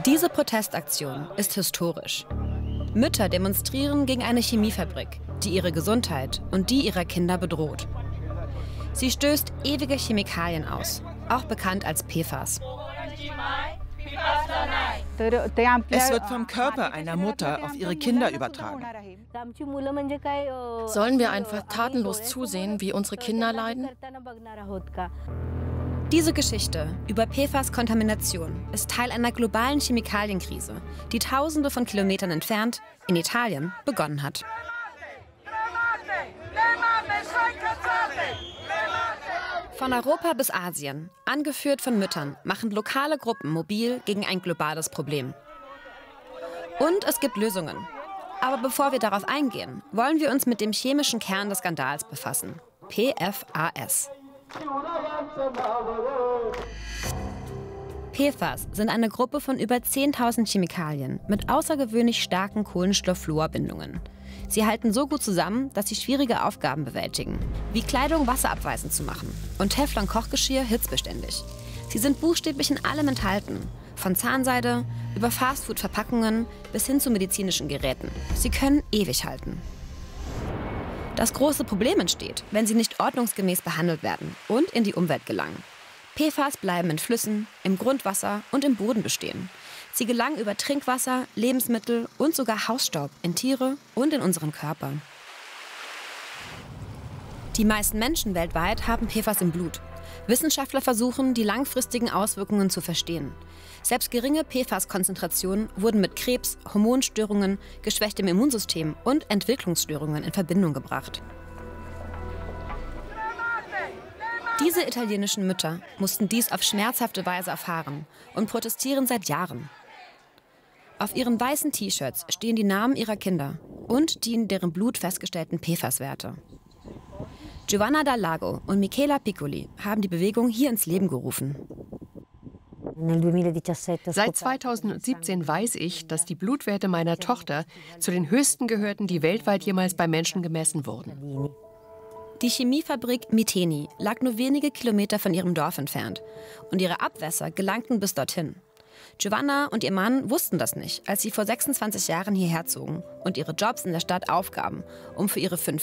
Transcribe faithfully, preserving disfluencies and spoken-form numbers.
Diese Protestaktion ist historisch. Mütter demonstrieren gegen eine Chemiefabrik, die ihre Gesundheit und die ihrer Kinder bedroht. Sie stößt ewige Chemikalien aus, auch bekannt als P F A S. Es wird vom Körper einer Mutter auf ihre Kinder übertragen. Sollen wir einfach tatenlos zusehen, wie unsere Kinder leiden? Diese Geschichte über P F A S-Kontamination ist Teil einer globalen Chemikalienkrise, die Tausende von Kilometern entfernt in Italien begonnen hat. Von Europa bis Asien, angeführt von Müttern, machen lokale Gruppen mobil gegen ein globales Problem. Und es gibt Lösungen. Aber bevor wir darauf eingehen, wollen wir uns mit dem chemischen Kern des Skandals befassen: P F A S. P F A S sind eine Gruppe von über zehntausend Chemikalien mit außergewöhnlich starken Kohlenstoff-Fluor-Bindungen. Sie halten so gut zusammen, dass sie schwierige Aufgaben bewältigen, wie Kleidung wasserabweisend zu machen und Teflon-Kochgeschirr hitzbeständig. Sie sind buchstäblich in allem enthalten, von Zahnseide über Fastfood-Verpackungen bis hin zu medizinischen Geräten. Sie können ewig halten. Das große Problem entsteht, wenn sie nicht ordnungsgemäß behandelt werden und in die Umwelt gelangen. P F A S bleiben in Flüssen, im Grundwasser und im Boden bestehen. Sie gelangen über Trinkwasser, Lebensmittel und sogar Hausstaub in Tiere und in unseren Körper. Die meisten Menschen weltweit haben P F A S im Blut. Wissenschaftler versuchen, die langfristigen Auswirkungen zu verstehen. Selbst geringe P F A S-Konzentrationen wurden mit Krebs, Hormonstörungen, geschwächtem Immunsystem und Entwicklungsstörungen in Verbindung gebracht. Diese italienischen Mütter mussten dies auf schmerzhafte Weise erfahren und protestieren seit Jahren. Auf ihren weißen T-Shirts stehen die Namen ihrer Kinder und die in deren Blut festgestellten P F A S-Werte. Giovanna Dal Lago und Michela Piccoli haben die Bewegung hier ins Leben gerufen. Seit zweitausendsiebzehn weiß ich, dass die Blutwerte meiner Tochter zu den höchsten gehörten, die weltweit jemals bei Menschen gemessen wurden. Die Chemiefabrik Miteni lag nur wenige Kilometer von ihrem Dorf entfernt und ihre Abwässer gelangten bis dorthin. Giovanna und ihr Mann wussten das nicht, als sie vor sechsundzwanzig Jahren hierher zogen und ihre Jobs in der Stadt aufgaben, um für ihre fünf